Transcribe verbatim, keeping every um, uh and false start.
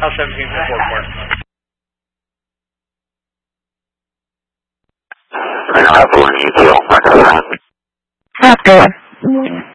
House seventeen four four four. I have one, you do. After.